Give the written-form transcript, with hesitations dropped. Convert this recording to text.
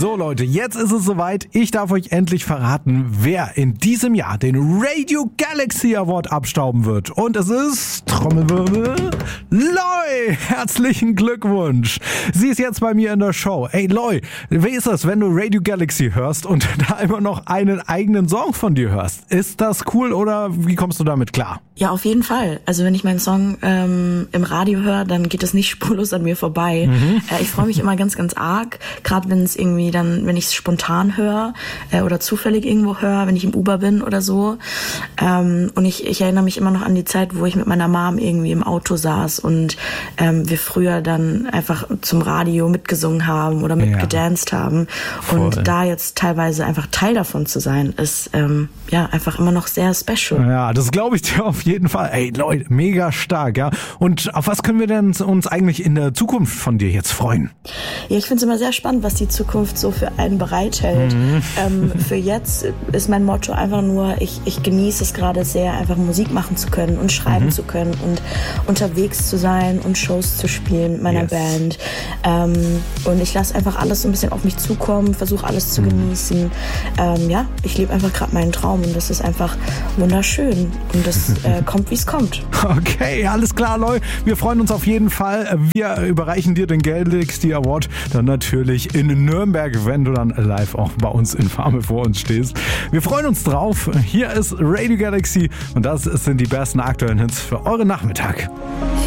So Leute, jetzt ist es soweit. Ich darf euch endlich verraten, wer in diesem Jahr den Radio Galaxy Award abstauben wird. Und es ist, Trommelwirbel, Loi. Herzlichen Glückwunsch. Sie ist jetzt bei mir in der Show. Ey Loi, wie ist das, wenn du Radio Galaxy hörst und da immer noch einen eigenen Song von dir hörst? Ist das cool oder wie kommst du damit klar? Ja, auf jeden Fall. Also wenn ich meinen Song im Radio höre, dann geht es nicht spurlos an mir vorbei. Ich freue mich immer ganz, ganz arg, gerade wenn es irgendwie dann, wenn ich es spontan höre oder zufällig irgendwo höre, wenn ich im Uber bin oder so. Und ich erinnere mich immer noch an die Zeit, wo ich mit meiner Mom irgendwie im Auto saß und wir früher dann einfach zum Radio mitgesungen haben oder mitgedanced haben. Voll. Und da jetzt teilweise einfach Teil davon zu sein, ist einfach immer noch sehr special. Ja, das glaube ich dir auf jeden Fall. Ey Leute, mega stark, ja. Und auf was können wir denn uns eigentlich in der Zukunft von dir jetzt freuen? Ja, ich finde es immer sehr spannend, was die Zukunft so für einen bereithält. Für jetzt ist mein Motto einfach nur, ich genieße es gerade sehr, einfach Musik machen zu können und schreiben zu können und unterwegs zu sein und Shows zu spielen mit meiner Band. Und ich lasse einfach alles so ein bisschen auf mich zukommen, versuche alles zu genießen. Ich lebe einfach gerade meinen Traum und das ist einfach wunderschön. Und das kommt, wie es kommt. Okay, alles klar, Loi. Wir freuen uns auf jeden Fall. Wir überreichen dir den Galaxy Award dann natürlich in Nürnberg, wenn du dann live auch bei uns in Farme vor uns stehst. Wir freuen uns drauf. Hier ist Radio Galaxy und das sind die besten aktuellen Hits für euren Nachmittag.